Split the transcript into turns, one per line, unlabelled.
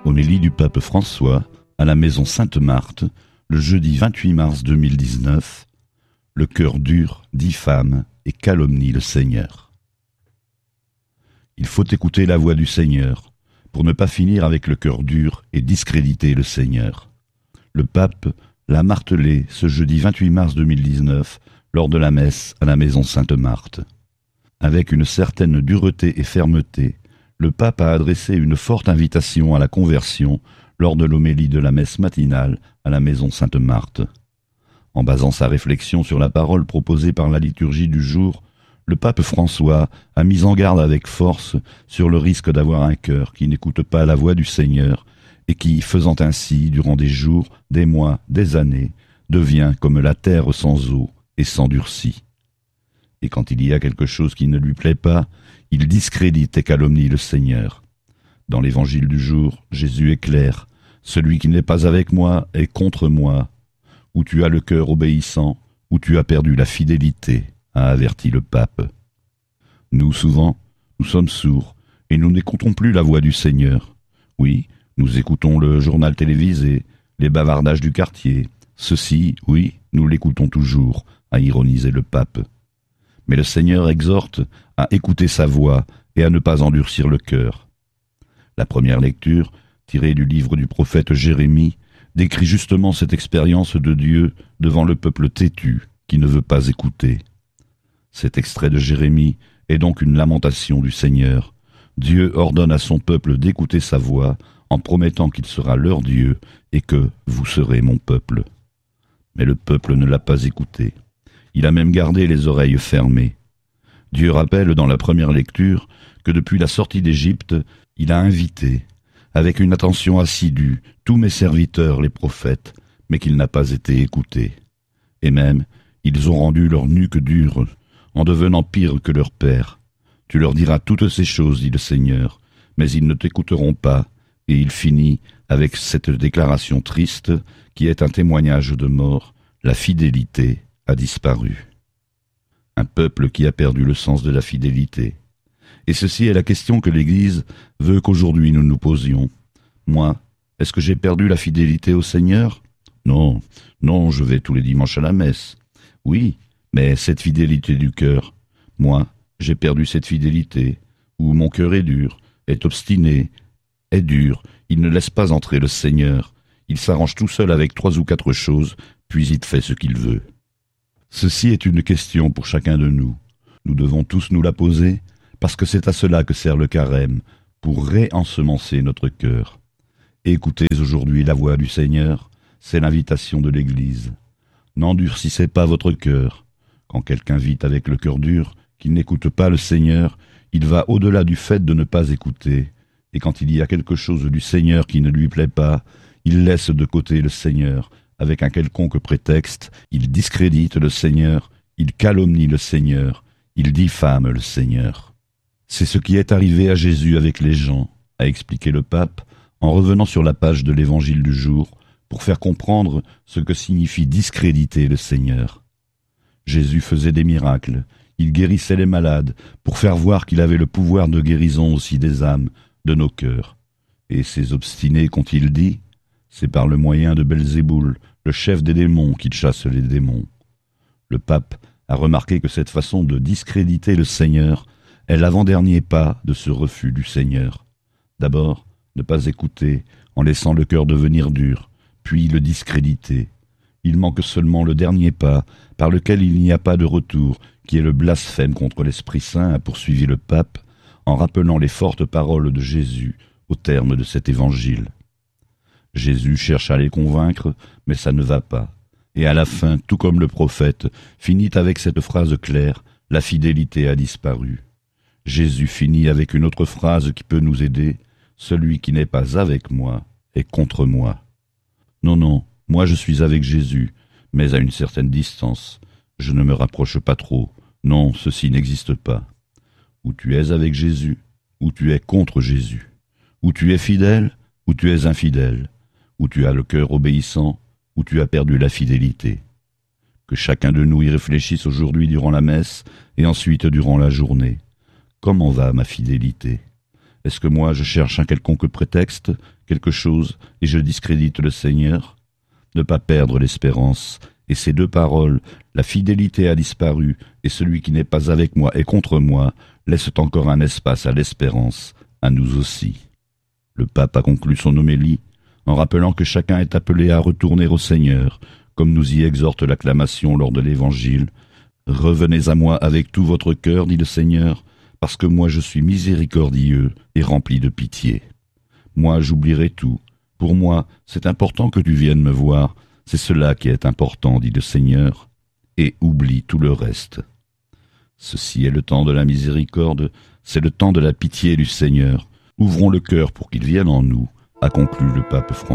Homélie du pape François à la maison Sainte-Marthe, le jeudi 28 mars 2019. Le cœur dur diffame et calomnie le Seigneur. Il faut écouter la voix du Seigneur pour ne pas finir avec le cœur dur et discréditer le Seigneur. Le pape l'a martelé ce jeudi 28 mars 2019 lors de la messe à la maison Sainte-Marthe. Avec une certaine dureté et fermeté, le pape a adressé une forte invitation à la conversion lors de l'homélie de la messe matinale à la maison Sainte-Marthe. En basant sa réflexion sur la parole proposée par la liturgie du jour, le pape François a mis en garde avec force sur le risque d'avoir un cœur qui n'écoute pas la voix du Seigneur et qui, faisant ainsi durant des jours, des mois, des années, devient comme la terre sans eau et s'endurcit. Et quand il y a quelque chose qui ne lui plaît pas, il discrédite et calomnie le Seigneur. Dans l'évangile du jour, Jésus est clair. « Celui qui n'est pas avec moi est contre moi. Où tu as le cœur obéissant, où tu as perdu la fidélité, a averti le pape. » Nous, souvent, nous sommes sourds et nous n'écoutons plus la voix du Seigneur. Oui, nous écoutons le journal télévisé, les bavardages du quartier. Ceci, oui, nous l'écoutons toujours, a ironisé le pape. Mais le Seigneur exhorte à écouter sa voix et à ne pas endurcir le cœur. La première lecture, tirée du livre du prophète Jérémie, décrit justement cette expérience de Dieu devant le peuple têtu qui ne veut pas écouter. Cet extrait de Jérémie est donc une lamentation du Seigneur. Dieu ordonne à son peuple d'écouter sa voix en promettant qu'il sera leur Dieu et que vous serez mon peuple. Mais le peuple ne l'a pas écouté. Il a même gardé les oreilles fermées. Dieu rappelle dans la première lecture que depuis la sortie d'Égypte, il a invité, avec une attention assidue, tous mes serviteurs les prophètes, mais qu'il n'a pas été écouté. Et même, ils ont rendu leur nuque dure, en devenant pire que leur père. Tu leur diras toutes ces choses, dit le Seigneur, mais ils ne t'écouteront pas, et il finit avec cette déclaration triste qui est un témoignage de mort, la fidélité a disparu. Un peuple qui a perdu le sens de la fidélité. Et ceci est la question que l'Église veut qu'aujourd'hui nous nous posions. Moi, est-ce que j'ai perdu la fidélité au Seigneur ? Non, je vais tous les dimanches à la messe. Oui, mais cette fidélité du cœur, moi, j'ai perdu cette fidélité, où mon cœur est dur, est obstiné, est dur, il ne laisse pas entrer le Seigneur. Il s'arrange tout seul avec 3 ou 4 choses, puis il fait ce qu'il veut. Ceci est une question pour chacun de nous. Nous devons tous nous la poser, parce que c'est à cela que sert le carême, pour réensemencer notre cœur. Écoutez aujourd'hui la voix du Seigneur, c'est l'invitation de l'Église. N'endurcissez pas votre cœur. Quand quelqu'un vit avec le cœur dur, qu'il n'écoute pas le Seigneur, il va au-delà du fait de ne pas écouter. Et quand il y a quelque chose du Seigneur qui ne lui plaît pas, il laisse de côté le Seigneur. Avec un quelconque prétexte, il discrédite le Seigneur, il calomnie le Seigneur, il diffame le Seigneur. C'est ce qui est arrivé à Jésus avec les gens, a expliqué le pape, en revenant sur la page de l'évangile du jour, pour faire comprendre ce que signifie discréditer le Seigneur. Jésus faisait des miracles, il guérissait les malades, pour faire voir qu'il avait le pouvoir de guérison aussi des âmes, de nos cœurs. Et ces obstinés qu'ont-ils dit ? C'est par le moyen de Belzéboul, le chef des démons, qu'il chasse les démons. Le pape a remarqué que cette façon de discréditer le Seigneur est l'avant-dernier pas de ce refus du Seigneur. D'abord, ne pas écouter en laissant le cœur devenir dur, puis le discréditer. Il manque seulement le dernier pas, par lequel il n'y a pas de retour, qui est le blasphème contre l'Esprit Saint, a poursuivi le pape, en rappelant les fortes paroles de Jésus au terme de cet évangile. Jésus cherche à les convaincre, mais ça ne va pas. Et à la fin, tout comme le prophète, finit avec cette phrase claire, « La fidélité a disparu ». Jésus finit avec une autre phrase qui peut nous aider, « Celui qui n'est pas avec moi est contre moi ». Non, moi je suis avec Jésus, mais à une certaine distance. Je ne me rapproche pas trop. Non, ceci n'existe pas. Ou tu es avec Jésus, ou tu es contre Jésus. Ou tu es fidèle, ou tu es infidèle. Où tu as le cœur obéissant, où tu as perdu la fidélité. Que chacun de nous y réfléchisse aujourd'hui durant la messe et ensuite durant la journée. Comment va ma fidélité ? Est-ce que moi je cherche un quelconque prétexte, quelque chose, et je discrédite le Seigneur? Ne pas perdre l'espérance. Et ces deux paroles, la fidélité a disparu, et celui qui n'est pas avec moi est contre moi, laissent encore un espace à l'espérance, à nous aussi. Le pape a conclu son homélie en rappelant que chacun est appelé à retourner au Seigneur, comme nous y exhorte l'acclamation lors de l'Évangile. « Revenez à moi avec tout votre cœur, dit le Seigneur, parce que moi je suis miséricordieux et rempli de pitié. Moi j'oublierai tout. Pour moi, c'est important que tu viennes me voir. C'est cela qui est important, dit le Seigneur, et oublie tout le reste. » Ceci est le temps de la miséricorde, c'est le temps de la pitié du Seigneur. Ouvrons le cœur pour qu'il vienne en nous, a conclu le pape François.